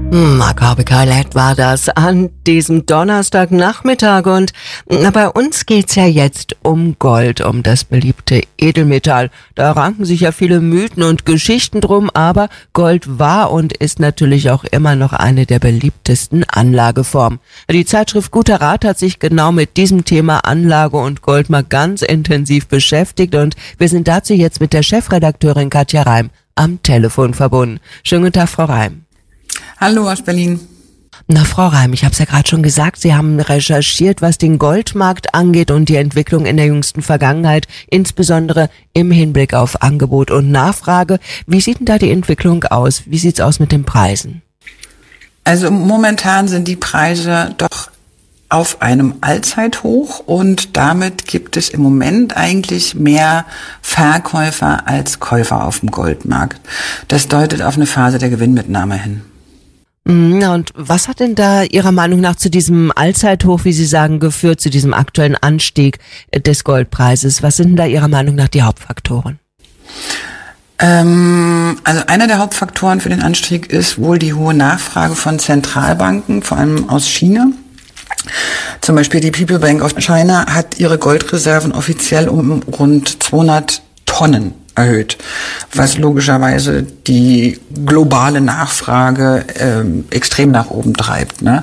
Makabe Colette war das an diesem Donnerstagnachmittag und bei uns geht's ja jetzt um Gold, um das beliebte Edelmetall. Da ranken sich ja viele Mythen und Geschichten drum, aber Gold war und ist natürlich auch immer noch eine der beliebtesten Anlageformen. Die Zeitschrift Guter Rat hat sich genau mit diesem Thema Anlage und Gold mal ganz intensiv beschäftigt und wir sind dazu jetzt mit der Chefredakteurin Katja Reim am Telefon verbunden. Schönen guten Tag, Frau Reim. Hallo aus Berlin. Na, Frau Reim, ich habe es ja gerade schon gesagt, Sie haben recherchiert, was den Goldmarkt angeht und die Entwicklung in der jüngsten Vergangenheit, insbesondere im Hinblick auf Angebot und Nachfrage. Wie sieht denn da die Entwicklung aus? Wie sieht's aus mit den Preisen? Also momentan sind die Preise doch auf einem Allzeithoch und damit gibt es im Moment eigentlich mehr Verkäufer als Käufer auf dem Goldmarkt. Das deutet auf eine Phase der Gewinnmitnahme hin. Na, und was hat denn da Ihrer Meinung nach zu diesem Allzeithoch, wie Sie sagen, geführt, zu diesem aktuellen Anstieg des Goldpreises? Was sind denn da Ihrer Meinung nach die Hauptfaktoren? Also einer der Hauptfaktoren für den Anstieg ist wohl die hohe Nachfrage von Zentralbanken, vor allem aus China. Zum Beispiel die People Bank of China hat ihre Goldreserven offiziell um rund 200 Tonnen erhöht, was logischerweise die globale Nachfrage extrem nach oben treibt, ne?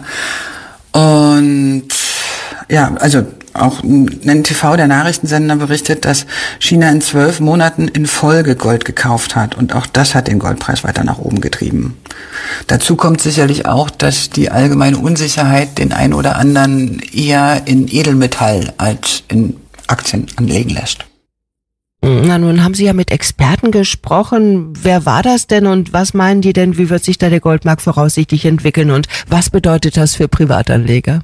Und ja, also auch ein NTV, der Nachrichtensender, berichtet, dass China in 12 Monaten in Folge Gold gekauft hat. Und auch das hat den Goldpreis weiter nach oben getrieben. Dazu kommt sicherlich auch, dass die allgemeine Unsicherheit den einen oder anderen eher in Edelmetall als in Aktien anlegen lässt. Na, nun haben Sie ja mit Experten gesprochen. Wer war das denn und was meinen die denn? Wie wird sich da der Goldmarkt voraussichtlich entwickeln und was bedeutet das für Privatanleger?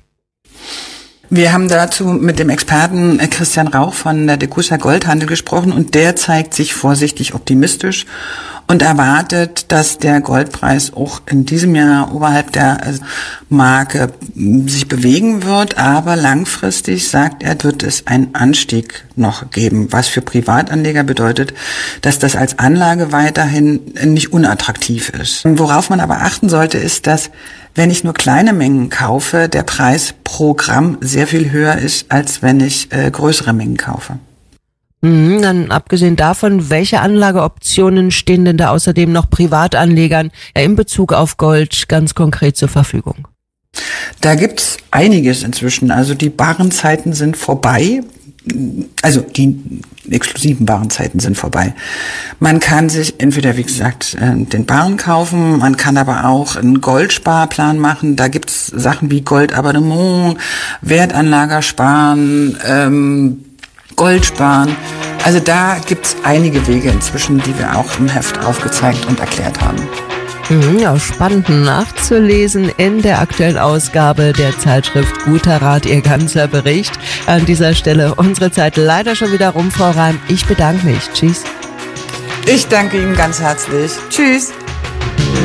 Wir haben dazu mit dem Experten Christian Rauch von der Degussa Goldhandel gesprochen und der zeigt sich vorsichtig optimistisch und erwartet, dass der Goldpreis auch in diesem Jahr oberhalb der Marke sich bewegen wird, aber langfristig, sagt er, wird es einen Anstieg noch geben, was für Privatanleger bedeutet, dass das als Anlage weiterhin nicht unattraktiv ist. Worauf man aber achten sollte, ist, dass wenn ich nur kleine Mengen kaufe, der Preis pro Gramm sehr viel höher ist, als wenn ich größere Mengen kaufe. Dann abgesehen davon, welche Anlageoptionen stehen denn da außerdem noch Privatanlegern in Bezug auf Gold ganz konkret zur Verfügung? Da gibt's einiges inzwischen. Also die Barenzeiten sind vorbei. Also die exklusiven Barenzeiten sind vorbei. Man kann sich entweder, wie gesagt, den Baren kaufen, man kann aber auch einen Goldsparplan machen. Da gibt's Sachen wie Goldabonnement, Wertanlager sparen, Gold sparen. Also da gibt's einige Wege inzwischen, die wir auch im Heft aufgezeigt und erklärt haben. Ja, spannend nachzulesen in der aktuellen Ausgabe der Zeitschrift Guter Rat, Ihr ganzer Bericht. An dieser Stelle unsere Zeit leider schon wieder rum, Frau Reim. Ich bedanke mich. Tschüss. Ich danke Ihnen ganz herzlich. Tschüss.